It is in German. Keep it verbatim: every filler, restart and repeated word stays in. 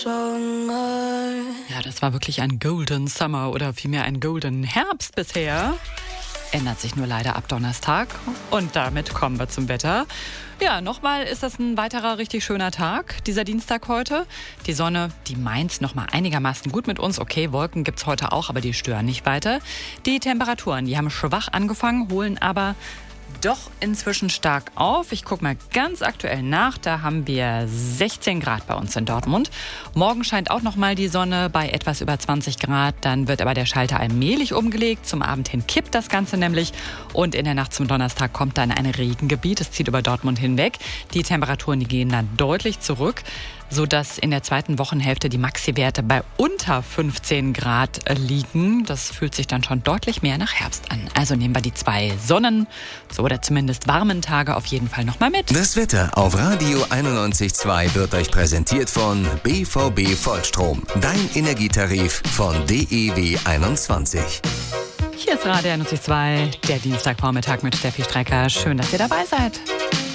Ja, das war wirklich ein Golden Summer oder vielmehr ein Golden Herbst bisher. Ändert sich nur leider ab Donnerstag. Und damit kommen wir zum Wetter. Ja, nochmal ist das ein weiterer richtig schöner Tag, dieser Dienstag heute. Die Sonne, die meint nochmal einigermaßen gut mit uns. Okay, Wolken gibt's heute auch, aber die stören nicht weiter. Die Temperaturen, die haben schwach angefangen, holen aber doch inzwischen stark auf. Ich gucke mal ganz aktuell nach. Da haben wir sechzehn Grad bei uns in Dortmund. Morgen scheint auch noch mal die Sonne bei etwas über zwanzig Grad. Dann wird aber der Schalter allmählich umgelegt. Zum Abend hin kippt das Ganze nämlich. Und in der Nacht zum Donnerstag kommt dann ein Regengebiet. Es zieht über Dortmund hinweg. Die Temperaturen, die gehen dann deutlich zurück, sodass in der zweiten Wochenhälfte die Maxi-Werte bei unter fünfzehn Grad liegen. Das fühlt sich dann schon deutlich mehr nach Herbst an. Also nehmen wir die zwei Sonnen, so oder zumindest warmen Tage auf jeden Fall noch mal mit. Das Wetter auf Radio einundneunzig Komma zwei wird euch präsentiert von B V B Vollstrom. Dein Energietarif von D E W einundzwanzig. Hier ist Radio einundneunzig Komma zwei, der Dienstagvormittag mit Steffi Strecker. Schön, dass ihr dabei seid.